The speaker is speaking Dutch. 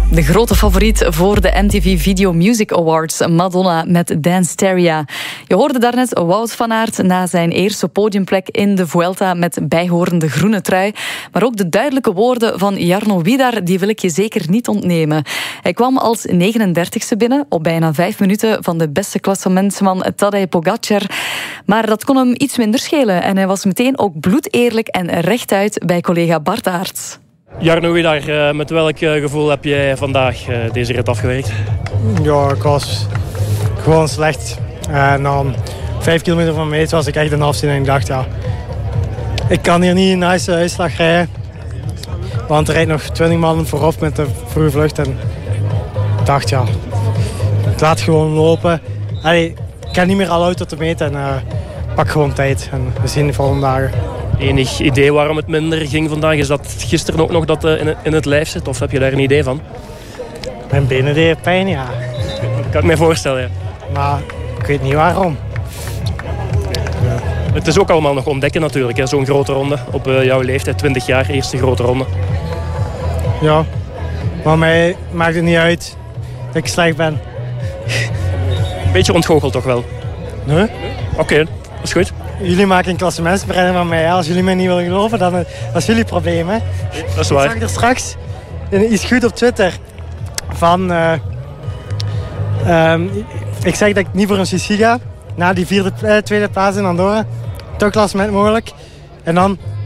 De grote favoriet voor de MTV Video Music Awards, Madonna met Danceteria. Je hoorde daarnet Wout van Aert na zijn eerste podiumplek in de Vuelta met bijhorende groene trui. Maar ook de duidelijke woorden van Jarno Widar, die wil ik je zeker niet ontnemen. Hij kwam als 39ste binnen, op bijna 5 minuten van de beste klassementsman Tadej Pogacar. Maar dat kon hem iets minder schelen en hij was meteen ook bloedeerlijk en rechtuit bij collega Bart Aerts. Jarno Widar, met welk gevoel heb jij vandaag deze rit afgewerkt? Ja, ik was gewoon slecht. En dan 5 kilometer van meet was ik echt een afzien en ik dacht, ja, ik kan hier niet een nice uitslag rijden. Want er rijdt nog 20 man voorop met de vroege vlucht. En ik dacht, ja, ik laat gewoon lopen. Allee, ik ga niet meer al uit tot de meet en pak gewoon tijd. En we zien de volgende dagen. Enig idee waarom het minder ging vandaag? Is dat gisteren ook nog dat in het lijf zit? Of heb je daar een idee van? Mijn benen deden pijn, ja. Dat kan ik me voorstellen, ja. Maar ik weet niet waarom. Het is ook allemaal nog ontdekken natuurlijk, hè? Zo'n grote ronde. Op jouw leeftijd, 20 jaar, eerste grote ronde. Ja, maar mij maakt het niet uit dat ik slecht ben. Een beetje ontgoocheld toch wel? Nee? Oké, dat is goed. Jullie maken een klassementsbereiding van mij. Als jullie mij niet willen geloven, dan dat is jullie probleem. Hè? Dat is waar. Ik zag er straks iets goed op Twitter van... ik zeg dat ik niet voor een suicide ga. Na die tweede plaats in Andorra. Toch klassement mogelijk. En dan